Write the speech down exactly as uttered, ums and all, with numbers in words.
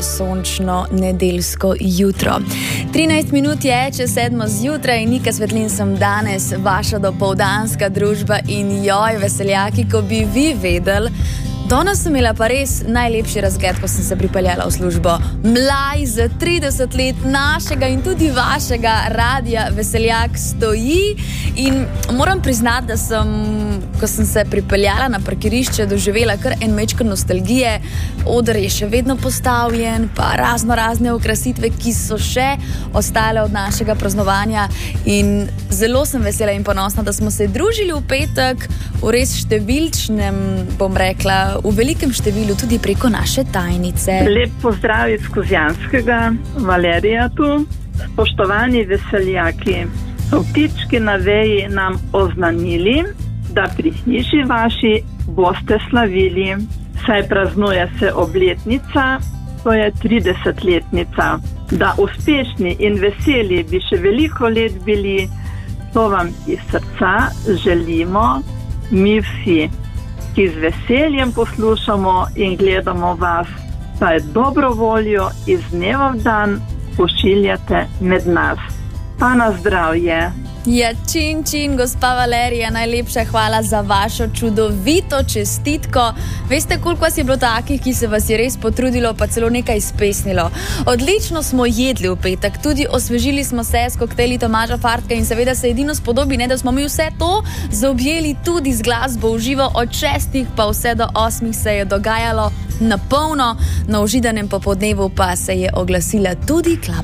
sončno nedeljsko jutro. trinajst minut je, če sedmo zjutraj, Nika Svetlin sem danes, vaša dopoldanska družba in joj, veseljaki, ko bi vi vedeli, danes sem imela pa res najlepši razgled, ko sem se pripeljala v službo. Mlaj za trideset let našega in tudi vašega radia Veseljak stoji in moram priznati, da sem, ko sem se pripeljala na parkirišče, doživela kar en mečko nostalgije. Oder je še vedno postavljen, pa razno razne okrasitve, ki so še ostale od našega praznovanja in zelo sem vesela in ponosna, da smo se družili v petek v res številčnem, bom rekla, v velikem številu tudi preko naše tajnice. Lep pozdrav iz Kozjanskega, Valerija tu. Spoštovani veseljaki, so ptički na veji nam oznanili, da pri hiši vaši boste slavili, saj praznuje se obletnica, to je tridesetletnica. Da uspešni in veseli bi še veliko let bili, to vam iz srca želimo mi vsi, ki z veseljem poslušamo in gledamo vas, saj dobro voljo iz dneva v dan pošiljate med nas. Pa na zdravje. Ja, čin, čin, gospa Valerija, najlepša hvala za vašo čudovito čestitko. Veste, koliko vas je bilo takih, ki se vas je res potrudilo, pa celo nekaj spesnilo. Odlično smo jedli v petek, tudi osvežili smo se s koktejli Tomaža Fartka in seveda se edino spodobi, ne, da smo mi vse to zaobjeli tudi z glasbo v živo. Od šestih pa vse do osmih se je dogajalo na polno, na užidanem popodnevu pa se je oglasila tudi klapa.